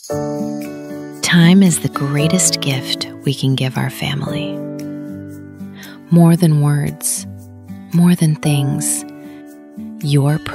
Time is the greatest gift we can give our family. More than words, more than things, your